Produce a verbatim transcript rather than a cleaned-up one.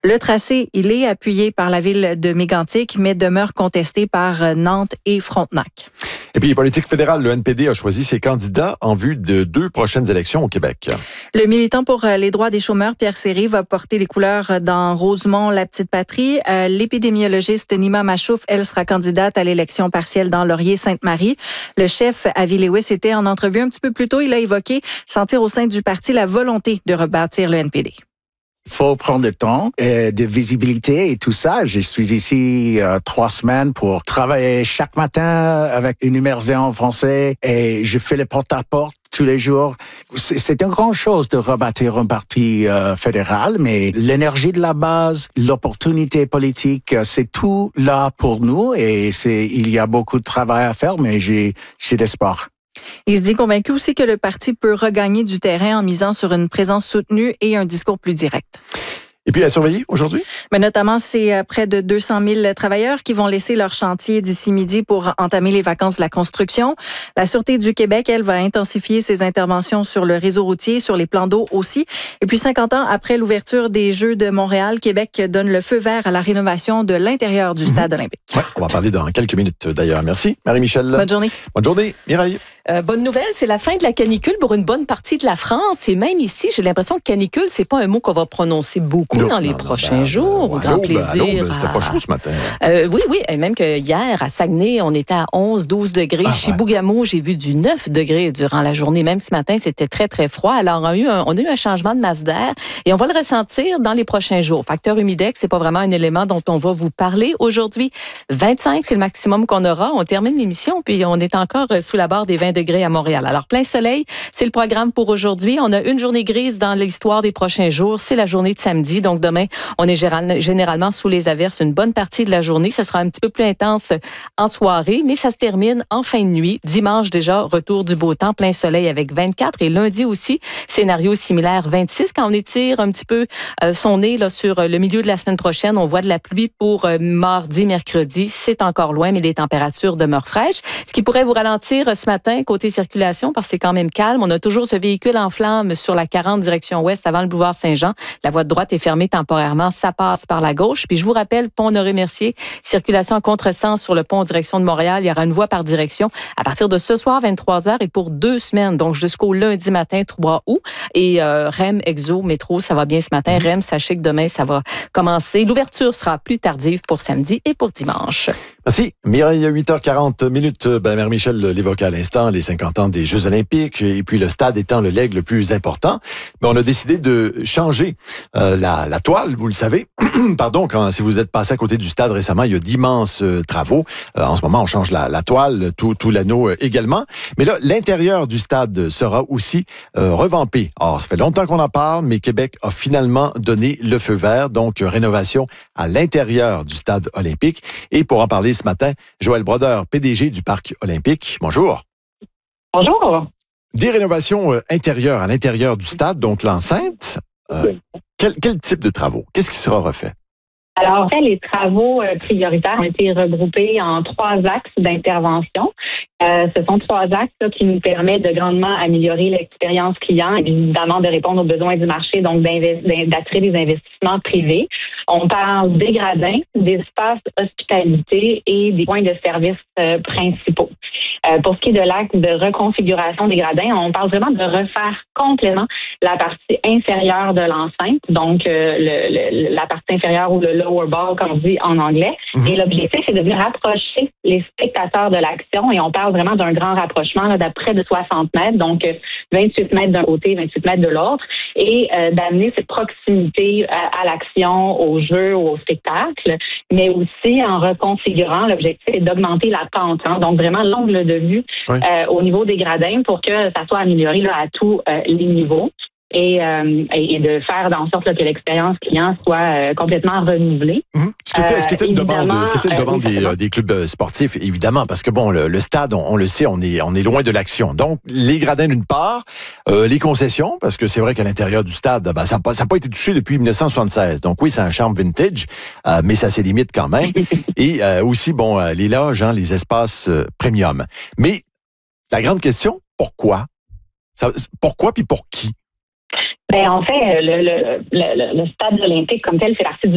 Le tracé, il est appuyé par la ville de Mégantic, mais demeure contesté par Nantes et Frontenac. Et puis, politique fédérale, le N P D a choisi ses candidats en vue de deux prochaines élections au Québec. Le militant pour les droits des chômeurs, Pierre Séré, va porter les couleurs dans Rosemont, la petite patrie. Euh, l'épidémiologiste Nima Machouf, elle, sera candidate à l'élection partielle dans Laurier-Sainte-Marie. Le chef, Avi Lewis, était en entrevue un petit peu plus tôt. Il a évoqué sentir au sein du parti la volonté de rebâtir le N P D. Il faut prendre le temps et de visibilité et tout ça. Je suis ici euh, trois semaines pour travailler chaque matin avec une immersion en français et je fais le porte-à-porte tous les jours. C'est, c'est une grande chose de rebâtir un parti euh, fédéral, mais l'énergie de la base, l'opportunité politique, c'est tout là pour nous et c'est, il y a beaucoup de travail à faire, mais j'ai, j'ai d'espoir. Il se dit convaincu aussi que le parti peut regagner du terrain en misant sur une présence soutenue et un discours plus direct. Et puis, à surveiller aujourd'hui? Mais notamment, c'est près de deux cent mille travailleurs qui vont laisser leur chantier d'ici midi pour entamer les vacances de la construction. La Sûreté du Québec, elle, va intensifier ses interventions sur le réseau routier, sur les plans d'eau aussi. Et puis, cinquante ans après l'ouverture des Jeux de Montréal, Québec donne le feu vert à la rénovation de l'intérieur du stade olympique. Ouais, on va en parler dans quelques minutes d'ailleurs. Merci, Marie-Michel. Bonne journée. Bonne journée, Mireille. Euh, bonne nouvelle, c'est la fin de la canicule pour une bonne partie de la France. Et même ici, j'ai l'impression que canicule, c'est pas un mot qu'on va prononcer beaucoup non, dans les non, prochains non, ben, jours. Ben, au grand plaisir. Ben, ben, c'était pas chaud ce matin. Euh, oui, oui. Et même que hier, à Saguenay, on était à onze, douze degrés. Ah, Chibougamau, ouais. J'ai vu du neuf degrés durant la journée. Même ce matin, c'était très, très froid. Alors, on a eu un, on a eu un changement de masse d'air et on va le ressentir dans les prochains jours. Facteur humidex, c'est pas vraiment un élément dont on va vous parler aujourd'hui. vingt-cinq, c'est le maximum qu'on aura. On termine l'émission, puis on est encore sous la barre des vingt degrés à Montréal. Alors, plein soleil, c'est le programme pour aujourd'hui. On a une journée grise dans l'histoire des prochains jours. C'est la journée de samedi. Donc, demain, on est généralement sous les averses une bonne partie de la journée. Ce sera un petit peu plus intense en soirée, mais ça se termine en fin de nuit. Dimanche, déjà, retour du beau temps, plein soleil avec vingt-quatre. Et lundi aussi, scénario similaire, vingt-six. Quand on étire un petit peu euh, son nez là, sur le milieu de la semaine prochaine, on voit de la pluie pour euh, mardi, mercredi. C'est encore loin, mais les températures demeurent fraîches. Ce qui pourrait vous ralentir ce matin, côté circulation, parce que c'est quand même calme. On a toujours ce véhicule en flammes sur la quarante direction ouest avant le boulevard Saint-Jean. La voie de droite est fermée temporairement. Ça passe par la gauche. Puis je vous rappelle, pont Honoré-Mercier, circulation en contresens sur le pont en direction de Montréal. Il y aura une voie par direction à partir de ce soir, vingt-trois heures, et pour deux semaines, donc jusqu'au lundi matin, trois août. Et euh, R E M, Exo, Métro, ça va bien ce matin. R E M, sachez que demain, ça va commencer. L'ouverture sera plus tardive pour samedi et pour dimanche. Merci. Mireille, huit heures quarante minutes. Ben, Mère Michel l'évoquait à l'instant, les cinquante ans des Jeux olympiques, et puis le stade étant le legs le plus important. Mais on a décidé de changer euh, la, la toile, vous le savez. Pardon, quand, si vous êtes passé à côté du stade récemment, il y a d'immenses euh, travaux. Euh, en ce moment, on change la, la toile, tout, tout l'anneau euh, également. Mais là, l'intérieur du stade sera aussi euh, revampé. Or, ça fait longtemps qu'on en parle, mais Québec a finalement donné le feu vert, donc euh, rénovation à l'intérieur du stade olympique. Et pour en parler ce matin, Joël Brodeur, P D G du Parc olympique. Bonjour. Bonjour. Des rénovations euh, intérieures à l'intérieur du stade, donc l'enceinte. Euh, quel, quel type de travaux? Qu'est-ce qui sera refait? Alors, en fait, les travaux euh, prioritaires ont été regroupés en trois axes d'intervention. Euh, ce sont trois axes là, qui nous permettent de grandement améliorer l'expérience client, évidemment de répondre aux besoins du marché, donc d'attirer des investissements privés. On parle des gradins, des espaces hospitalité et des points de service euh, principaux. Euh, pour ce qui est de l'acte de reconfiguration des gradins, on parle vraiment de refaire complètement la partie inférieure de l'enceinte, donc euh, le, le, la partie inférieure ou le lower ball, comme on dit en anglais. Mmh. Et l'objectif, c'est de venir rapprocher les spectateurs de l'action, et on parle vraiment d'un grand rapprochement là, d'à près de soixante mètres, donc euh, vingt-huit mètres d'un côté, vingt-huit mètres de l'autre, et euh, d'amener cette proximité à, à l'action, au jeu, au spectacle, mais aussi en reconfigurant, l'objectif est d'augmenter la pente, hein, donc vraiment l'angle de vue oui. euh, au niveau des gradins pour que ça soit amélioré là, à tous euh, les niveaux. Et, euh, et de faire en sorte là, que l'expérience client soit euh, complètement renouvelée. Mmh. Ce qui était, euh, ce qui était une demande, ce qui était une demande euh, des, euh, des clubs sportifs, évidemment, parce que bon, le, le stade, on, on le sait, on est, on est loin de l'action. Donc, les gradins d'une part, euh, les concessions, parce que c'est vrai qu'à l'intérieur du stade, ben, ça n'a pas, pas été touché depuis dix-neuf cent soixante-seize. Donc oui, c'est un charme vintage, euh, mais ça a ses limites quand même. Et euh, aussi, bon, euh, les loges, hein, les espaces euh, premium. Mais la grande question, pourquoi? Ça, pourquoi puis pour qui? Ben, en fait, le, le, le, le stade olympique comme tel fait partie du